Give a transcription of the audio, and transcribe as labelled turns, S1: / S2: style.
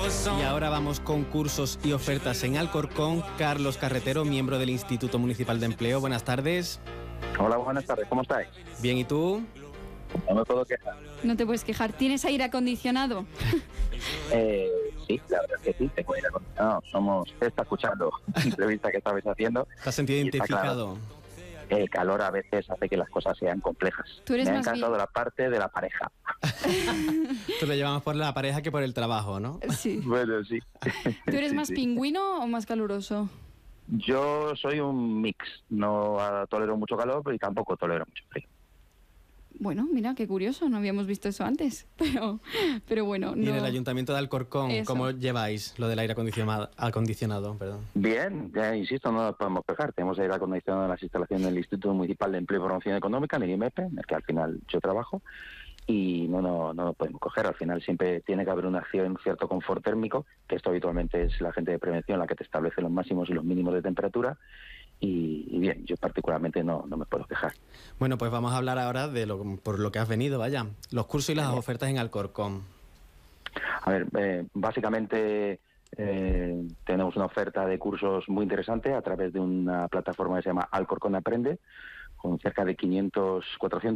S1: Y ahora vamos con cursos y ofertas en Alcorcón. Carlos Carretero, miembro del Instituto Municipal de Empleo. Buenas tardes.
S2: Hola, buenas tardes, ¿cómo estáis?
S1: Bien, ¿y tú?
S2: No me puedo quejar.
S3: No te puedes quejar. ¿Tienes aire acondicionado?
S2: Sí, la verdad es que sí, tengo aire acondicionado. Se está escuchando la entrevista que estabais haciendo.
S1: ¿Te has sentido identificado?
S2: El calor a veces hace que las cosas sean complejas.
S3: Tú eres
S2: Me ha
S3: más
S2: encantado
S3: bien...
S2: la parte de la pareja.
S1: Tú lo llevamos por la pareja que por el trabajo, ¿no?
S3: Sí.
S2: Bueno, sí.
S3: ¿Tú eres
S2: Sí,
S3: más
S2: sí.
S3: pingüino o más caluroso?
S2: Yo soy un mix. No tolero mucho calor, pero tampoco tolero mucho frío.
S3: Bueno, mira, qué curioso, no habíamos visto eso antes, pero bueno.
S1: Y
S3: No...
S1: en el Ayuntamiento de Alcorcón,
S3: Eso.
S1: ¿cómo lleváis lo del aire acondicionado? Perdón.
S2: Bien, ya insisto, no nos podemos quejar. Tenemos aire acondicionado en las instalaciones del Instituto Municipal de Empleo y Promoción Económica, en el IMEP, en el que al final yo trabajo, y no nos podemos coger. Al final siempre tiene que haber una acción, cierto confort térmico, que esto habitualmente es la gente de prevención la que te establece los máximos y los mínimos de temperatura, y bien, yo particularmente no me puedo quejar.
S1: Bueno, pues vamos a hablar ahora de por lo que has venido, vaya. Los cursos y las ofertas en Alcorcón.
S2: A ver, básicamente tenemos una oferta de cursos muy interesante a través de una plataforma que se llama Alcorcón Aprende, con cerca de 400